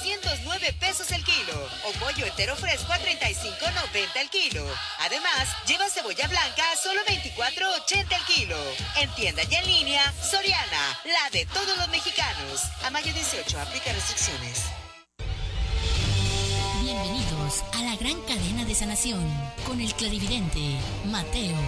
209 pesos el kilo. O pollo entero fresco a 35.90 el kilo. Además, lleva cebolla blanca a solo 24.80 el kilo. En tienda y en línea, Soriana, la de todos los mexicanos. A mayo 18, aplica restricciones. Bienvenidos a la gran cadena de sanación con el clarividente Mateo.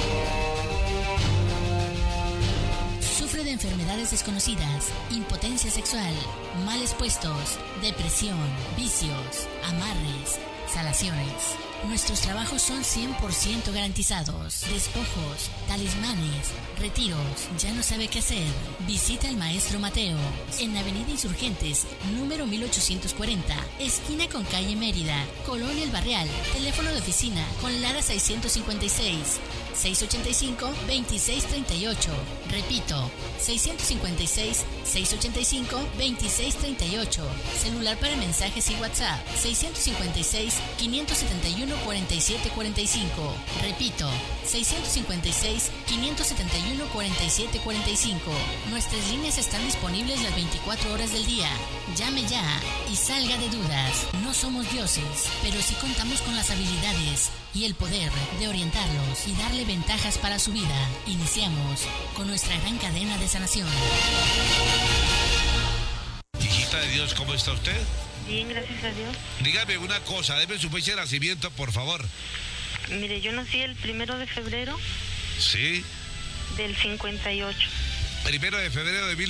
Sufre de enfermedades desconocidas, impotencia sexual, males puestos, depresión, vicios, amarres, salaciones. Nuestros trabajos son 100% garantizados. Despojos, talismanes, retiros. ¿Ya no sabe qué hacer? Visita al maestro Mateo en Avenida Insurgentes, número 1840, esquina con calle Mérida, Colonia El Barrial. Teléfono de oficina con Lara 656 685 2638. Repito, 656 685 2638. Celular para mensajes y WhatsApp 656 571 4745. Repito, 656 571 4745. Nuestras líneas están disponibles las 24 horas del día. Llame ya y salga de dudas. No somos dioses, pero sí contamos con las habilidades y el poder de orientarlos y darle ventajas para su vida. Iniciamos con nuestra gran cadena de sanación. Hijita de Dios, ¿cómo está usted? Bien, gracias a Dios. Dígame una cosa, deme su fecha de nacimiento, por favor. Mire, yo nací el 1 de febrero ¿Sí? del 58. 1 de febrero de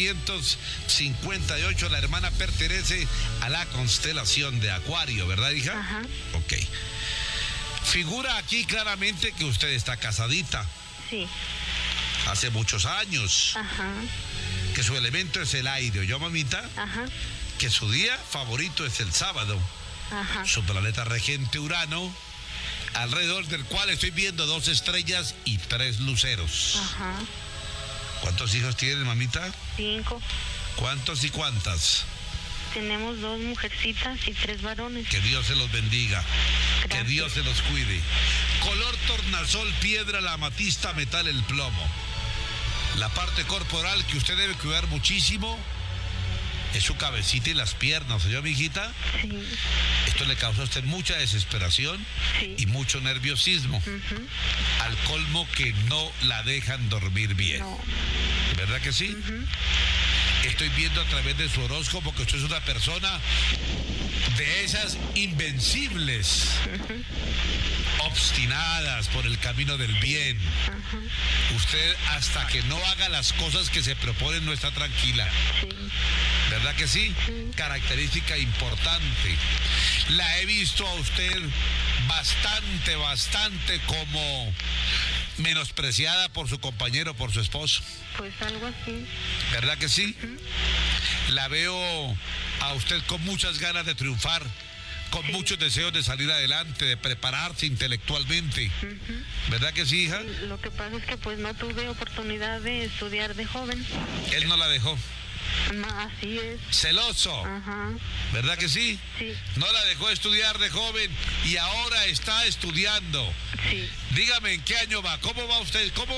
1958, la hermana pertenece a la constelación de Acuario, ¿verdad, hija? Ajá. Ok. Figura aquí claramente que usted está casadita. Sí. Hace muchos años. Ajá. Que su elemento es el aire, ¿oyó, mamita? Ajá. Que su día favorito es el sábado. Ajá. Su planeta regente Urano, alrededor del cual estoy viendo 2 estrellas y 3 luceros. Ajá. ¿Cuántos hijos tienen, mamita? 5. ¿Cuántos y cuántas? Tenemos 2 mujercitas y 3 varones. Que Dios se los bendiga. Gracias. Que Dios se los cuide. Color tornasol, piedra, la amatista, metal, el plomo. La parte corporal que usted debe cuidar muchísimo es su cabecita y las piernas, ¿oyó, mi hijita? Sí. Esto le causa a usted mucha desesperación, Sí. y mucho nerviosismo. Ujú. Al colmo que no la dejan dormir bien. No. ¿Verdad que sí? Ujú. Estoy viendo a través de su horóscopo que usted es una persona de esas invencibles, obstinadas por el camino del bien. Ajá. Usted, hasta que no haga las cosas que se proponen, no está tranquila. Sí. ¿Verdad que sí? Característica importante. La he visto a usted bastante como menospreciada por su compañero, por su esposo. Pues algo así. ¿Verdad que sí? La veo a usted con muchas ganas de triunfar, con muchos deseos de salir adelante, de prepararse intelectualmente. ¿Verdad que sí, hija? Lo que pasa es que pues no tuve oportunidad de estudiar de joven. Él no la dejó. Así es. Celoso. Ajá. ¿Verdad que sí? Sí. No la dejó estudiar de joven y ahora está estudiando. Sí. Dígame, ¿en qué año va? ¿Cómo va usted? ¿Cómo